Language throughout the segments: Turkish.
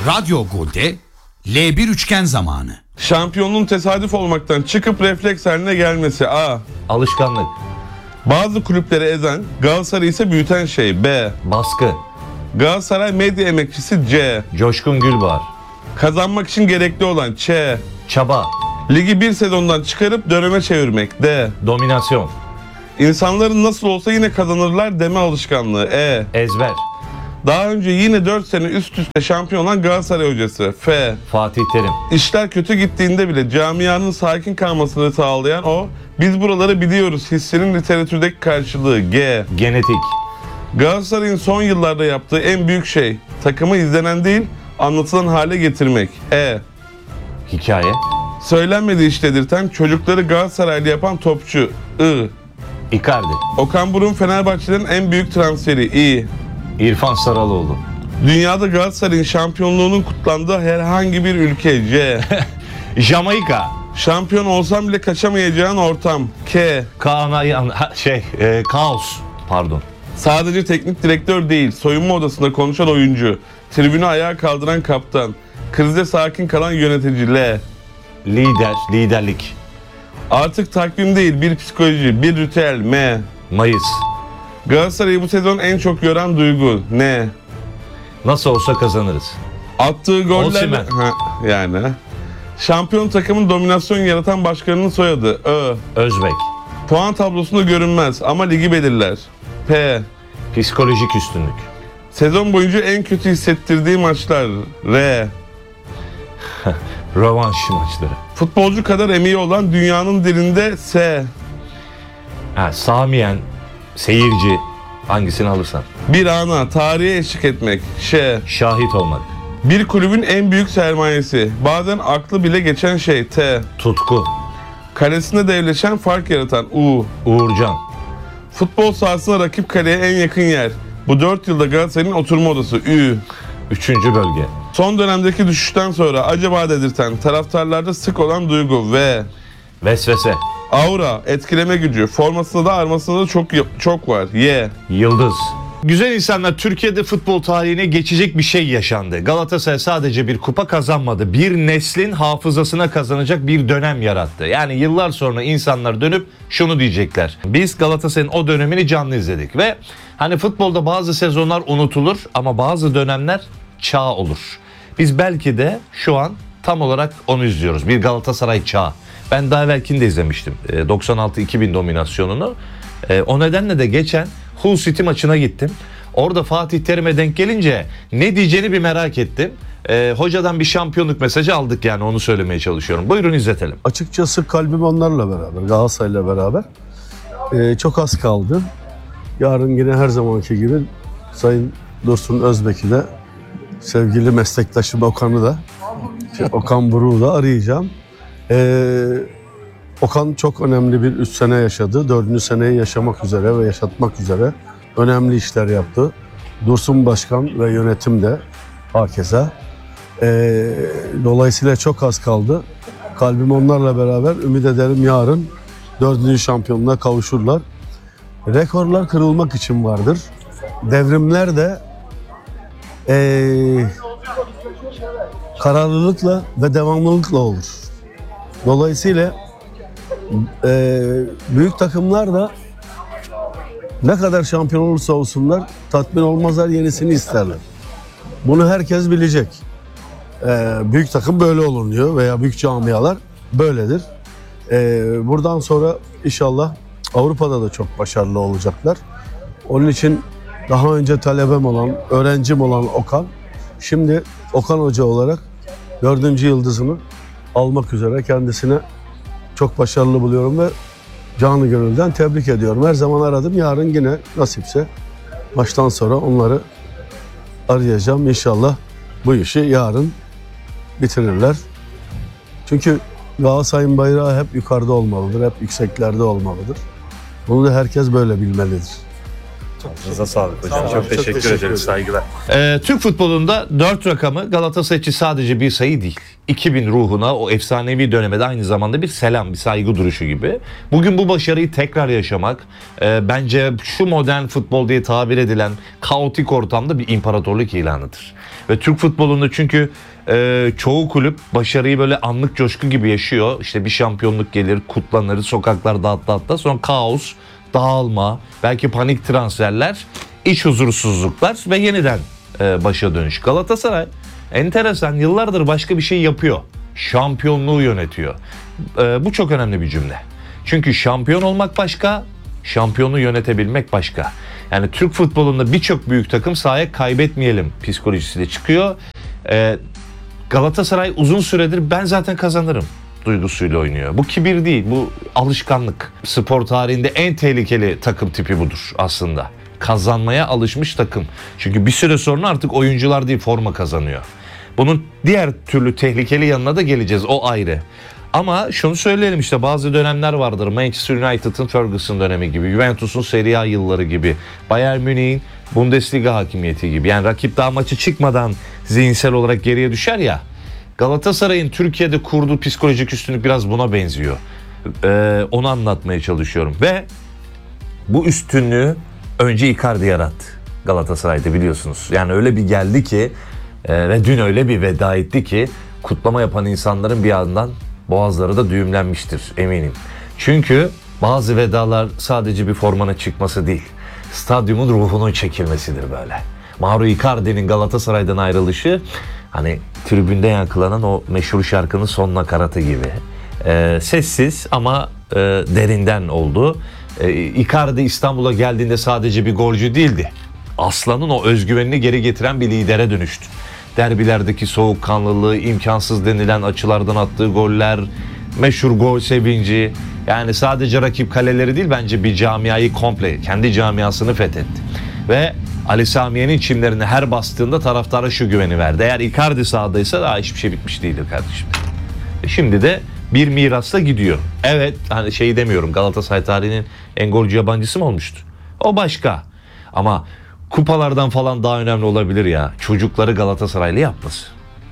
Radyo Gol'de L1 üçgen zamanı. Şampiyonluğun tesadüf olmaktan çıkıp refleks haline gelmesi. A. Alışkanlık. Bazı kulüpleri ezen, Galatasaray ise büyüten şey. B. Baskı. Galatasaray medya emekçisi. C. Coşkun Gülbahar. Kazanmak için gerekli olan. Ç. Çaba. Ligi bir sezondan çıkarıp döneme çevirmek. D. Dominasyon. İnsanların nasıl olsa yine kazanırlar deme alışkanlığı. E. Ezber. Daha önce yine 4 sene üst üste şampiyon olan Galatasaray hocası. F. Fatih Terim. İşler kötü gittiğinde bile camianın sakin kalmasını sağlayan o, biz buraları biliyoruz hissinin literatürdeki karşılığı. G. Genetik. Galatasaray'ın son yıllarda yaptığı en büyük şey, takımı izlenen değil, anlatılan hale getirmek. E. Hikaye. Söylenmediği iş dedirten, çocukları Galatasaraylı yapan topçu. I. Icardi. Okan Buruk'un Fenerbahçe'nin en büyük transferi. İ. İrfan Saraloğlu. Dünyada Galatasaray'ın şampiyonluğunun kutlandığı herhangi bir ülke. C. Jamaika. Şampiyon olsam bile kaçamayacağın ortam. K. Kaos. Pardon. Sadece teknik direktör değil, soyunma odasında konuşan oyuncu, tribünü ayağa kaldıran kaptan, krizde sakin kalan yönetici. L. Liderlik. Artık takvim değil, bir psikoloji, bir ritüel. M. Mayıs. Galatasaray'ı bu sezon en çok yoran duygu. N. Nasıl olsa kazanırız. Attığı goller... Osimhen. Yani. Şampiyon takımın dominasyon yaratan başkanının soyadı. Ö. Özbek. Puan tablosunda görünmez ama ligi belirler. P. Psikolojik üstünlük. Sezon boyunca en kötü hissettirdiği maçlar. R. Rövanş maçları. Futbolcu kadar emeği olan dünyanın dilinde. S. Samiyen, seyirci, hangisini alırsan. Bir ana, tarihe eşlik etmek. Ş. Şahit olmak. Bir kulübün en büyük sermayesi. Bazen aklı bile geçen şey. T. Tutku. Kalesinde devleşen, fark yaratan. U. Uğurcan. Futbol sahasına rakip kaleye en yakın yer. Bu 4 yılda Galatasaray'ın oturma odası. Ü. 3. bölge. Son dönemdeki düşüşten sonra acaba dedirten, taraftarlarda sık olan duygu. V. Vesvese. Aura, etkileme gücü. Formasında da armasında da çok var. Y. Yıldız. Güzel insanlar, Türkiye'de futbol tarihine geçecek bir şey yaşandı. Galatasaray sadece bir kupa kazanmadı. Bir neslin hafızasına kazanacak bir dönem yarattı. Yani yıllar sonra insanlar dönüp şunu diyecekler: biz Galatasaray'ın o dönemini canlı izledik ve hani futbolda bazı sezonlar unutulur ama bazı dönemler çağ olur. Biz belki de şu an tam olarak onu izliyoruz. Bir Galatasaray çağı. Ben daha evvelkini de izlemiştim. 96-2000 dominasyonunu. O nedenle de geçen Hull City maçına gittim. Orada Fatih Terim'e denk gelince ne diyeceğini bir merak ettim. Hocadan bir şampiyonluk mesajı aldık, yani onu söylemeye çalışıyorum. Buyurun izletelim. Açıkçası kalbim onlarla beraber, Galatasaray'la beraber. Çok az kaldı. Yarın yine her zamanki gibi Sayın Dursun Özbek'i de, sevgili meslektaşım Okan'ı da, Okan Buruk'u da arayacağım. Okan çok önemli bir 3 sene yaşadı. 4. seneyi yaşamak üzere ve yaşatmak üzere önemli işler yaptı. Dursun Başkan ve yönetim de hakeza. Dolayısıyla çok az kaldı. Kalbim onlarla beraber, ümit ederim yarın 4. şampiyonluğa kavuşurlar. Rekorlar kırılmak için vardır. Devrimler de kararlılıkla ve devamlılıkla olur. Dolayısıyla büyük takımlar da ne kadar şampiyon olursa olsunlar tatmin olmazlar, yenisini isterler. Bunu herkes bilecek. Büyük takım böyle olunuyor veya büyük camialar böyledir. Buradan sonra inşallah Avrupa'da da çok başarılı olacaklar. Onun için daha önce talebem olan, öğrencim olan Okan, şimdi Okan Hoca olarak 4. yıldızını almak üzere, kendisine çok başarılı buluyorum ve canı gönülden tebrik ediyorum. Her zaman aradım. Yarın yine nasipse maçtan sonra onları arayacağım. İnşallah bu işi yarın bitirirler. Çünkü Galatasaray'ın bayrağı hep yukarıda olmalıdır. Hep yükseklerde olmalıdır. Bunu da herkes böyle bilmelidir. Ağzınıza sağlık hocam. Çok teşekkür ederiz. Saygılar. Türk futbolunda 4 rakamı Galatasaray için sadece bir sayı değil. 2000 ruhuna, o efsanevi döneme de aynı zamanda bir selam, bir saygı duruşu gibi. Bugün bu başarıyı tekrar yaşamak bence şu modern futbol diye tabir edilen kaotik ortamda bir imparatorluk ilanıdır. Ve Türk futbolunda çünkü çoğu kulüp başarıyı böyle anlık coşku gibi yaşıyor. İşte bir şampiyonluk gelir, kutlanır, sokaklarda hatta sonra kaos, dağılma, belki panik transferler, iç huzursuzluklar ve yeniden başa dönüş. Galatasaray enteresan, yıllardır başka bir şey yapıyor. Şampiyonluğu yönetiyor. Bu çok önemli bir cümle. Çünkü şampiyon olmak başka, şampiyonu yönetebilmek başka. Yani Türk futbolunda birçok büyük takım sahaya kaybetmeyelim psikolojisiyle çıkıyor. Galatasaray uzun süredir ben zaten kazanırım duygusuyla oynuyor. Bu kibir değil, bu alışkanlık. Spor tarihinde en tehlikeli takım tipi budur aslında. Kazanmaya alışmış takım. Çünkü bir süre sonra artık oyuncular değil, forma kazanıyor. Bunun diğer türlü tehlikeli yanına da geleceğiz, o ayrı. Ama şunu söyleyelim, işte bazı dönemler vardır. Manchester United'ın Ferguson dönemi gibi, Juventus'un Serie A yılları gibi, Bayern Münih'in Bundesliga hakimiyeti gibi. Yani rakip daha maçı çıkmadan zihinsel olarak geriye düşer ya. Galatasaray'ın Türkiye'de kurduğu psikolojik üstünlük biraz buna benziyor. Onu anlatmaya çalışıyorum. Ve bu üstünlüğü önce Icardi yarattı Galatasaray'da, biliyorsunuz. Yani öyle bir geldi ki ve dün öyle bir veda etti ki kutlama yapan insanların bir yandan boğazları da düğümlenmiştir eminim. Çünkü bazı vedalar sadece bir formanın çıkması değil, stadyumun ruhunun çekilmesidir böyle. Mauro Icardi'nin Galatasaray'dan ayrılışı, hani tribünde yankılanan o meşhur şarkının son nakaratı gibi. Sessiz ama derinden oldu. Icardi İstanbul'a geldiğinde sadece bir golcü değildi. Aslan'ın o özgüvenini geri getiren bir lidere dönüştü. Derbilerdeki soğukkanlılığı, imkansız denilen açılardan attığı goller, meşhur gol sevinci. Yani sadece rakip kaleleri değil, bence bir camiayı komple, kendi camiasını fethetti. Ve Ali Samiye'nin çimlerine her bastığında taraftara şu güveni verdi: eğer Icardi sahadaysa daha hiçbir şey bitmiş değildir kardeşim. Şimdi de bir mirasla gidiyor. Evet, hani şey demiyorum, Galatasaray tarihinin en golcü yabancısı mı olmuştu? O başka. Ama kupalardan falan daha önemli olabilir ya, çocukları Galatasaraylı yapması.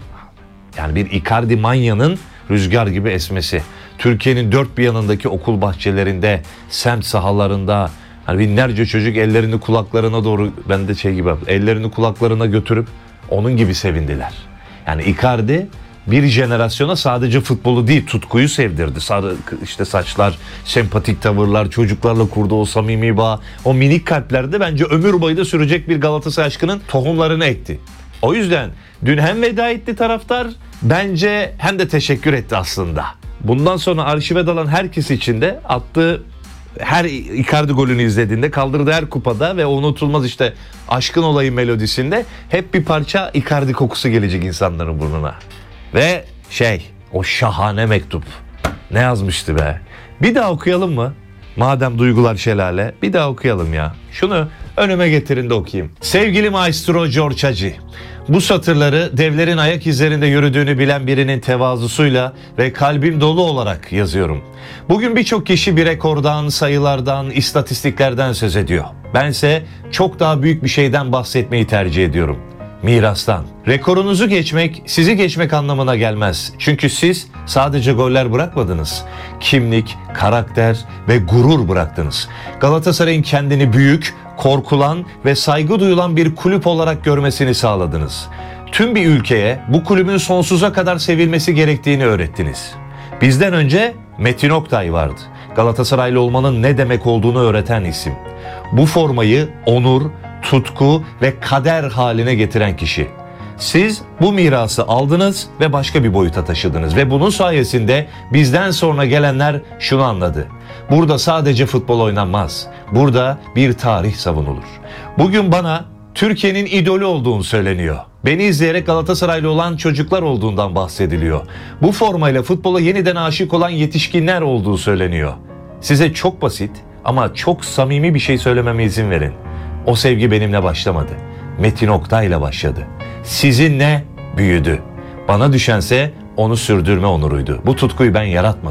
Yani bir Icardi manyanın rüzgar gibi esmesi. Türkiye'nin dört bir yanındaki okul bahçelerinde, semt sahalarında, hani binlerce çocuk ellerini kulaklarına doğru, ben de şey gibi, ellerini kulaklarına götürüp onun gibi sevindiler. Yani Icardi bir jenerasyona sadece futbolu değil, tutkuyu sevdirdi. Sarı işte saçlar, sempatik tavırlar, çocuklarla kurduğu o samimi bağ, o minik kalplerde bence ömür boyu da sürecek bir Galatasaray aşkının tohumlarını ekti. O yüzden dün hem veda etti taraftar, bence hem de teşekkür etti aslında. Bundan sonra arşive dalan herkes için de attığı her Icardi golünü izlediğinde, kaldırdığı her kupada ve unutulmaz işte Aşkın Olayı melodisinde hep bir parça Icardi kokusu gelecek insanların burnuna. Ve o şahane mektup. Ne yazmıştı be? Bir daha okuyalım mı? Madem duygular şelale, bir daha okuyalım ya. Şunu önüme getirin de okuyayım. Sevgili maestro George Hagi, bu satırları devlerin ayak izlerinde yürüdüğünü bilen birinin tevazusuyla ve kalbim dolu olarak yazıyorum. Bugün birçok kişi bir rekordan, sayılardan, istatistiklerden söz ediyor. Bense çok daha büyük bir şeyden bahsetmeyi tercih ediyorum. Mirastan. Rekorunuzu geçmek, sizi geçmek anlamına gelmez. Çünkü siz sadece goller bırakmadınız. Kimlik, karakter ve gurur bıraktınız. Galatasaray'ın kendini büyük, korkulan ve saygı duyulan bir kulüp olarak görmesini sağladınız. Tüm bir ülkeye bu kulübün sonsuza kadar sevilmesi gerektiğini öğrettiniz. Bizden önce Metin Oktay vardı. Galatasaraylı olmanın ne demek olduğunu öğreten isim. Bu formayı onur, tutku ve kader haline getiren kişi. Siz bu mirası aldınız ve başka bir boyuta taşıdınız ve bunun sayesinde bizden sonra gelenler şunu anladı: burada sadece futbol oynanmaz. Burada bir tarih savunulur. Bugün bana Türkiye'nin idolü olduğunu söyleniyor. Beni izleyerek Galatasaraylı olan çocuklar olduğundan bahsediliyor. Bu formayla futbola yeniden aşık olan yetişkinler olduğu söyleniyor. Size çok basit ama çok samimi bir şey söylememe izin verin. O sevgi benimle başlamadı. Metin Oktay'la başladı. Sizinle büyüdü. Bana düşense onu sürdürme onuruydu. Bu tutkuyu ben yaratmadım.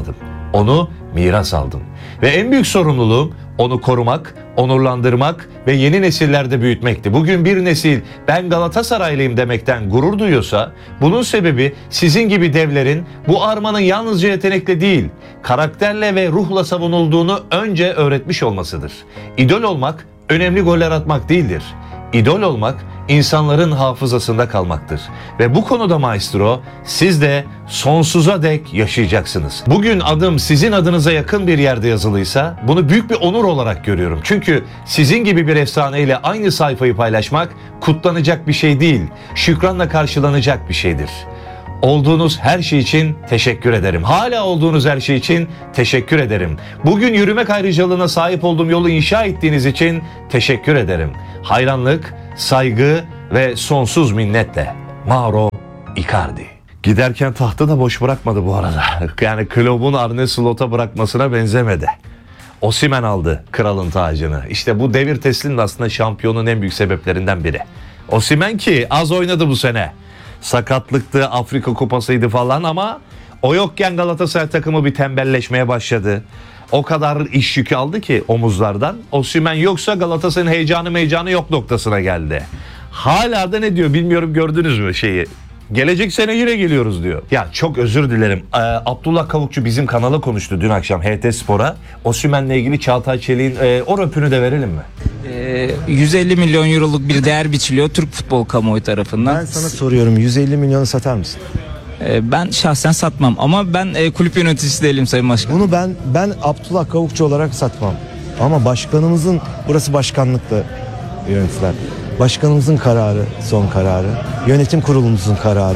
Onu miras aldın. Ve en büyük sorumluluğum onu korumak, onurlandırmak ve yeni nesillerde büyütmekti. Bugün bir nesil ben Galatasaraylıyım demekten gurur duyuyorsa bunun sebebi sizin gibi devlerin bu armanın yalnızca yetenekle değil, karakterle ve ruhla savunulduğunu önce öğretmiş olmasıdır. İdol olmak önemli goller atmak değildir. İdol olmak insanların hafızasında kalmaktır. Ve bu konuda maestro siz de sonsuza dek yaşayacaksınız. Bugün adım sizin adınıza yakın bir yerde yazılıysa bunu büyük bir onur olarak görüyorum. Çünkü sizin gibi bir efsaneyle aynı sayfayı paylaşmak kutlanacak bir şey değil, şükranla karşılanacak bir şeydir. Olduğunuz her şey için teşekkür ederim. Hala olduğunuz her şey için teşekkür ederim. Bugün yürümek ayrıcalığına sahip olduğum yolu inşa ettiğiniz için teşekkür ederim. Hayranlık, saygı ve sonsuz minnetle. Mauro Icardi. Giderken tahtı da boş bırakmadı bu arada. Yani Klopp'un Arne Slot'a bırakmasına benzemedi. Osimhen aldı kralın tacını. İşte bu devir teslinin aslında şampiyonun en büyük sebeplerinden biri. Osimhen ki az oynadı bu sene. Sakatlıktı, Afrika Kupası'ydı falan ama o yokken Galatasaray takımı bir tembelleşmeye başladı. O kadar iş yükü aldı ki omuzlardan. Osimhen yoksa Galatasaray'ın heyecanı yok noktasına geldi. Hala da ne diyor bilmiyorum, gördünüz mü şeyi? Gelecek sene yine geliyoruz diyor. Ya çok özür dilerim. Abdullah Kavukçu bizim kanala konuştu dün akşam HT Spor'a. Osimhen'le ilgili Çağatay Çelik'in o röpünü de verelim mi? 150 milyon euroluk bir değer biçiliyor Türk futbol kamuoyu tarafından. Ben sana soruyorum, 150 milyonu satar mısın? Ben şahsen satmam ama ben kulüp yöneticisi değilim Sayın Başkan. Bunu ben Abdullah Kavukçu olarak satmam. Ama başkanımızın, burası başkanlıkla yönetiler. Başkanımızın kararı, son kararı. Yönetim kurulumuzun kararı.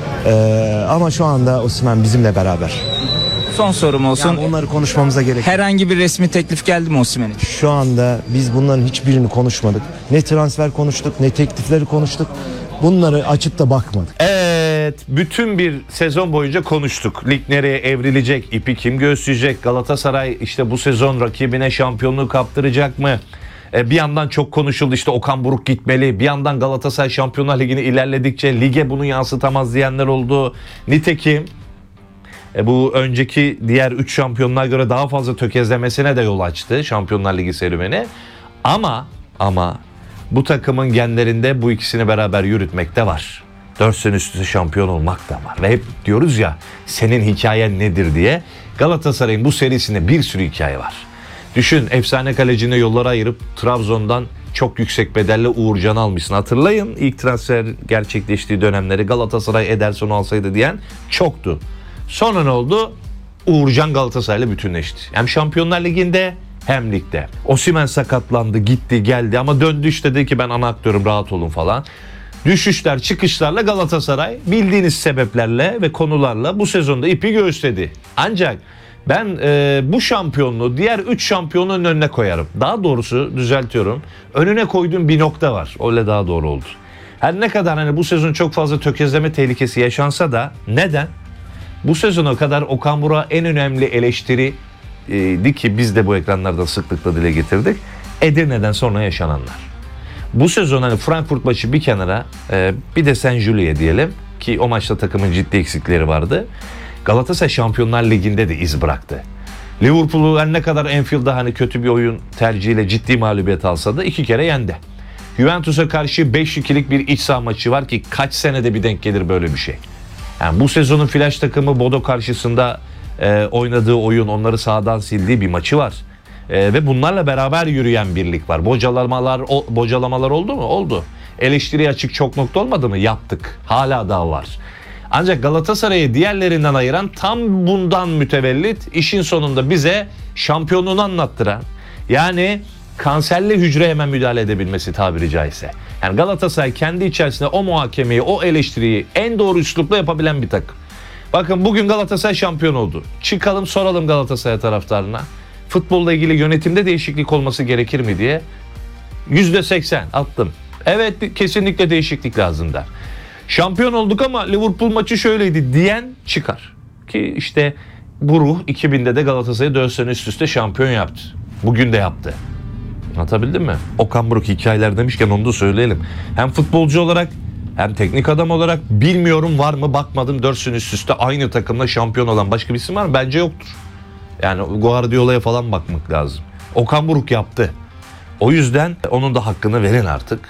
Ama şu anda Osimhen bizimle beraber. Son sorum olsun. Yani onları konuşmamıza gerek yok. Herhangi bir resmi teklif geldi mi Osimhen'e? Şu anda biz bunların hiçbirini konuşmadık. Ne transfer konuştuk, ne teklifleri konuştuk. Bunları açıp da bakmadık. Evet, bütün bir sezon boyunca konuştuk. Lig nereye evrilecek, ipi kim göğüsleyecek, Galatasaray işte bu sezon rakibine şampiyonluğu kaptıracak mı? Bir yandan çok konuşuldu, işte Okan Buruk gitmeli. Bir yandan Galatasaray Şampiyonlar Ligi'ni ilerledikçe lige bunu yansıtamaz diyenler oldu. Nitekim bu önceki diğer 3 şampiyonluğa göre daha fazla tökezlemesine de yol açtı Şampiyonlar Ligi serüveni. Ama bu takımın genlerinde bu ikisini beraber yürütmek de var. 4 sene üst üste şampiyon olmak da var. Ve hep diyoruz ya, senin hikayen nedir diye. Galatasaray'ın bu serisinde bir sürü hikaye var. Düşün, efsane kalecine yollara ayırıp Trabzon'dan çok yüksek bedelle Uğurcan'ı almışsın. Hatırlayın, ilk transfer gerçekleştiği dönemleri Galatasaray Ederson'u alsaydı diyen çoktu. Sonra ne oldu? Uğurcan Galatasaray'la bütünleşti. Hem Şampiyonlar Ligi'nde hem ligde. Osimhen sakatlandı, gitti, geldi ama döndü işte, dedi ki ben ana aktörüm, rahat olun falan. Düşüşler, çıkışlarla Galatasaray bildiğiniz sebeplerle ve konularla bu sezonda ipi göğüsledi. Ancak ben bu şampiyonluğu diğer 3 şampiyonun önüne koyarım. Daha doğrusu düzeltiyorum. Önüne koyduğum bir nokta var. Öyle daha doğru oldu. Her ne kadar hani bu sezon çok fazla tökezleme tehlikesi yaşansa da neden? Bu sezona kadar Okan Buruk'a en önemli eleştiri ki biz de bu ekranlarda sıklıkla dile getirdik. Edirne'den sonra yaşananlar. Bu sezon hani Frankfurt maçı bir kenara, bir de Saint Juliye diyelim ki o maçta takımın ciddi eksikleri vardı. Galatasaray Şampiyonlar Ligi'nde de iz bıraktı. Liverpool'u her ne kadar Anfield'da hani kötü bir oyun tercihiyle ciddi mağlubiyet alsa da 2 kere yendi. Juventus'a karşı 5-2'lik bir iç saha maçı var ki kaç senede bir denk gelir böyle bir şey. Yani bu sezonun flash takımı Bodo karşısında oynadığı oyun, onları sahadan sildiği bir maçı var. Ve bunlarla beraber yürüyen birlik var. Bocalamalar oldu mu? Oldu. Eleştiriye açık çok nokta olmadı mı? Yaptık. Hala daha var. Ancak Galatasaray'ı diğerlerinden ayıran tam bundan mütevellit, işin sonunda bize şampiyonluğunu anlattıran, yani kanserli hücre hemen müdahale edebilmesi tabiri caizse. Yani Galatasaray kendi içerisinde o muhakemeyi, o eleştiriyi en doğru üslupla yapabilen bir takım. Bakın bugün Galatasaray şampiyon oldu. Çıkalım soralım Galatasaray taraftarına. Futbolla ilgili yönetimde değişiklik olması gerekir mi diye. %80 attım. Evet, kesinlikle değişiklik lazım der. Şampiyon olduk ama Liverpool maçı şöyleydi diyen çıkar. Ki işte bu ruh 2000'de de Galatasaray'ı 4 sene üst üste şampiyon yaptı. Bugün de yaptı. Anlatabildim mi? Okan Buruk hikayeler demişken onu da söyleyelim. Hem futbolcu olarak hem teknik adam olarak bilmiyorum var mı, bakmadım, 4 sene üst üste aynı takımla şampiyon olan başka bir isim var mı? Bence yoktur. Yani Guardiola'ya falan bakmak lazım. Okan Buruk yaptı. O yüzden onun da hakkını verin artık.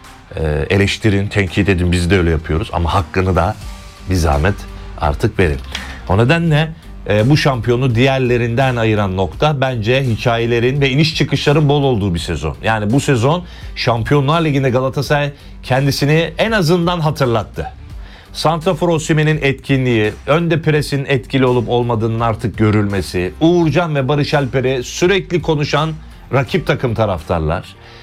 Eleştirin, tenkit edin, biz de öyle yapıyoruz. Ama hakkını da bir zahmet artık verin. O nedenle bu şampiyonu diğerlerinden ayıran nokta bence hikayelerin ve iniş çıkışların bol olduğu bir sezon. Yani bu sezon Şampiyonlar Ligi'nde Galatasaray kendisini en azından hatırlattı. Santrafor Osimhen'in etkinliği, önde presin etkili olup olmadığının artık görülmesi, Uğurcan ve Barış Alper'i sürekli konuşan rakip takım taraftarlar,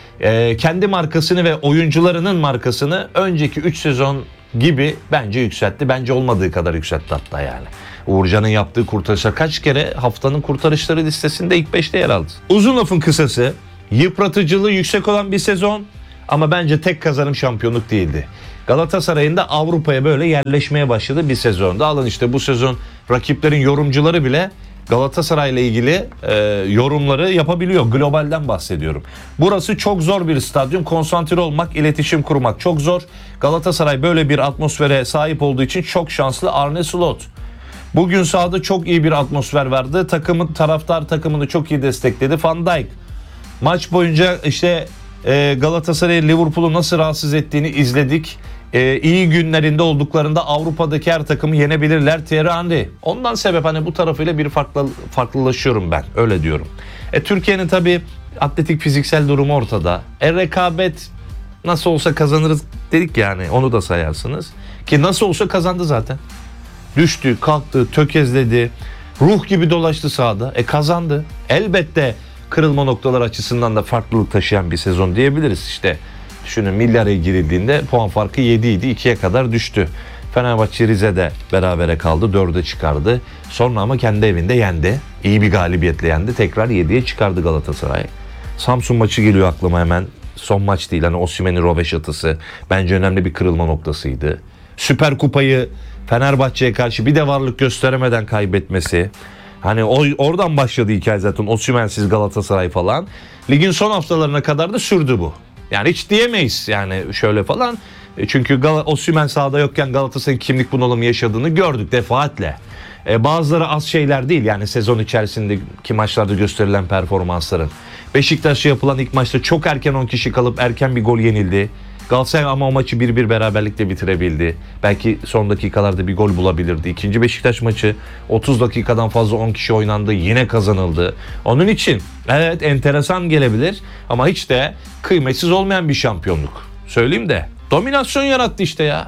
kendi markasını ve oyuncularının markasını önceki 3 sezon gibi bence yükseltti. Bence olmadığı kadar yükseltti hatta yani. Uğurcan'ın yaptığı kurtarışlar kaç kere haftanın kurtarışları listesinde ilk 5'te yer aldı. Uzun lafın kısası, yıpratıcılığı yüksek olan bir sezon ama bence tek kazanım şampiyonluk değildi. Galatasaray'ın da Avrupa'ya böyle yerleşmeye başladığı bir sezonda. Alın işte bu sezon rakiplerin yorumcuları bile Galatasaray'la ilgili yorumları yapabiliyor. Globalden bahsediyorum. Burası çok zor bir stadyum. Konsantre olmak, iletişim kurmak çok zor. Galatasaray böyle bir atmosfere sahip olduğu için çok şanslı. Arne Slot bugün sahada çok iyi bir atmosfer verdi. Taraftar takımını çok iyi destekledi. Van Dijk maç boyunca işte Galatasaray'ın Liverpool'u nasıl rahatsız ettiğini izledik. İyi günlerinde olduklarında Avrupa'daki her takımı yenebilirler. Thierry Henry. Ondan sebep hani bu tarafıyla bir farklılaşıyorum ben. Öyle diyorum. Türkiye'nin tabii atletik fiziksel durumu ortada. Rekabet nasıl olsa kazanırız dedik yani. Onu da sayarsınız. Ki nasıl olsa kazandı zaten. Düştü, kalktı, tökezledi. Ruh gibi dolaştı sahada. Kazandı. Elbette kırılma noktalar açısından da farklılık taşıyan bir sezon diyebiliriz. İşte düşünün, milyara girildiğinde puan farkı 7 idi, 2'ye kadar düştü. Fenerbahçe Rize'de berabere kaldı, 4'e çıkardı. Sonra ama kendi evinde yendi. İyi bir galibiyetle yendi. Tekrar 7'ye çıkardı Galatasaray. Samsun maçı geliyor aklıma hemen. Son maç değil, hani Osimhen'in roveşatısı. Bence önemli bir kırılma noktasıydı. Süper Kupayı Fenerbahçe'ye karşı bir de varlık gösteremeden kaybetmesi. Hani oradan başladı hikaye zaten. Osimhen'siz Galatasaray falan. Ligin son haftalarına kadar da sürdü bu. Yani hiç diyemeyiz yani şöyle falan. Çünkü Osimhen sahada yokken Galatasaray'ın kimlik bunalımı yaşadığını gördük defaatle. Bazıları az şeyler değil yani sezon içerisindeki maçlarda gösterilen performansların. Beşiktaş'a yapılan ilk maçta çok erken 10 kişi kalıp erken bir gol yenildi. Galatasaray ama o maçı 1-1 beraberlikle bitirebildi. Belki son dakikalarda bir gol bulabilirdi. İkinci Beşiktaş maçı 30 dakikadan fazla 10 kişi oynandı. Yine kazanıldı. Onun için evet enteresan gelebilir ama hiç de kıymetsiz olmayan bir şampiyonluk. Söyleyeyim de dominasyon yarattı işte ya.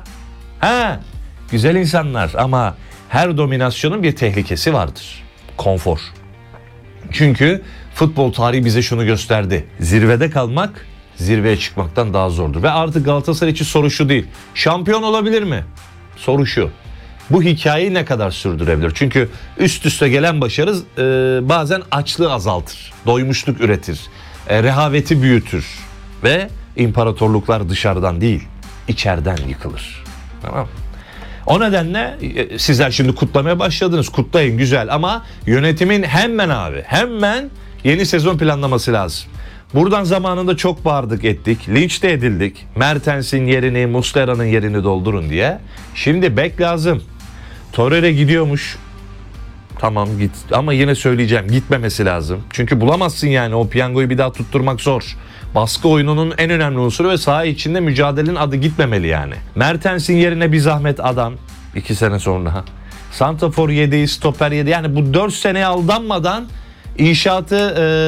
Güzel insanlar ama her dominasyonun bir tehlikesi vardır. Konfor. Çünkü futbol tarihi bize şunu gösterdi. Zirvede kalmak zirveye çıkmaktan daha zordur. Ve artık Galatasaray için soru şu değil. Şampiyon olabilir mi? Soru şu. Bu hikayeyi ne kadar sürdürebilir? Çünkü üst üste gelen başarı bazen açlığı azaltır. Doymuşluk üretir. Rehaveti büyütür. Ve imparatorluklar dışarıdan değil, içeriden yıkılır. Tamam. O nedenle sizler şimdi kutlamaya başladınız. Kutlayın, güzel, ama yönetimin hemen yeni sezon planlaması lazım. Buradan zamanında çok bağırdık ettik. Linç de edildik. Mertens'in yerini, Muslera'nın yerini doldurun diye. Şimdi bek lazım. Torreira gidiyormuş. Tamam git. Ama yine söyleyeceğim, gitmemesi lazım. Çünkü bulamazsın yani, o piyangoyu bir daha tutturmak zor. Baskı oyununun en önemli unsuru ve saha içinde mücadelenin adı gitmemeli yani. Mertens'in yerine bir zahmet adam. 2 sene sonra. Santrafor yedeği, stoper yedeği. Yani bu 4 seneye aldanmadan İnşaatı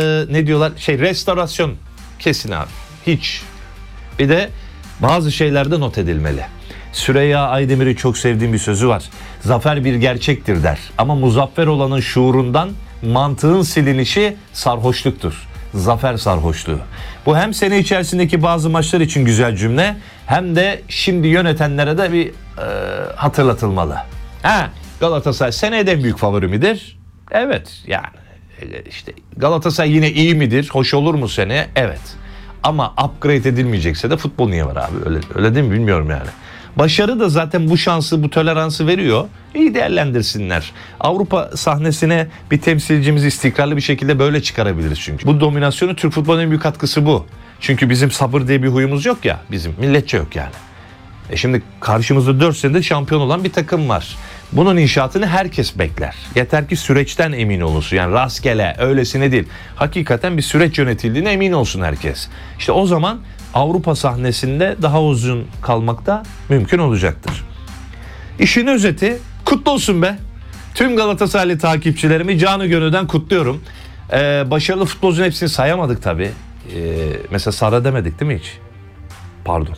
restorasyon kesin abi. Hiç. Bir de bazı şeylerde not edilmeli. Süreyya Aydemir'i çok sevdiğim bir sözü var. Zafer bir gerçektir der. Ama muzaffer olanın şuurundan mantığın silinişi sarhoşluktur. Zafer sarhoşluğu. Bu hem sene içerisindeki bazı maçlar için güzel cümle, hem de şimdi yönetenlere de bir hatırlatılmalı. Galatasaray seneye de büyük favori midir? Evet yani. İşte Galatasaray yine iyi midir? Hoş olur mu seneye? Evet. Ama upgrade edilmeyecekse de futbol niye var abi? Öyle değil mi? Bilmiyorum yani. Başarı da zaten bu şansı, bu toleransı veriyor. İyi değerlendirsinler. Avrupa sahnesine bir temsilcimizi istikrarlı bir şekilde böyle çıkarabiliriz çünkü. Bu dominasyonu Türk futbolunun en büyük katkısı bu. Çünkü bizim sabır diye bir huyumuz yok ya. Bizim milletçe yok yani. Şimdi karşımızda 4 senedir şampiyon olan bir takım var. Bunun inşaatını herkes bekler. Yeter ki süreçten emin olursun. Yani rastgele, öylesine değil. Hakikaten bir süreç yönetildiğine emin olsun herkes. İşte o zaman Avrupa sahnesinde daha uzun kalmak da mümkün olacaktır. İşin özeti, kutlu olsun be. Tüm Galatasaraylı takipçilerimi canı gönülden kutluyorum. Başarılı futbolcunun hepsini sayamadık tabii. Mesela Sara demedik değil mi hiç? Pardon.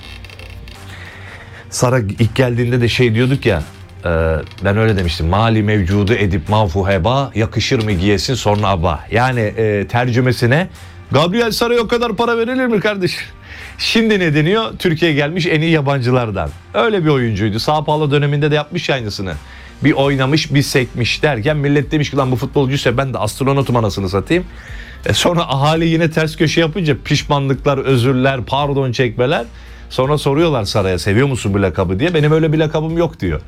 Sara ilk geldiğinde de şey diyorduk ya, ben öyle demiştim. Mali mevcudu edip mafu heba, yakışır mı giyesin sonra aba. Yani tercümesine, Gabriel Sara'ya o kadar para verilir mi kardeşim? Şimdi ne deniyor? Türkiye'ye gelmiş en iyi yabancılardan. Öyle bir oyuncuydu. Sao Paulo döneminde de yapmış aynısını. Bir oynamış, bir sekmiş derken millet demiş ki lan bu futbolcuysa ben de astronotum anasını satayım. Sonra ahali yine ters köşe yapınca pişmanlıklar, özürler, pardon çekmeler. Sonra soruyorlar Sara'ya seviyor musun bu lakabı diye. Benim öyle bir lakabım yok diyor.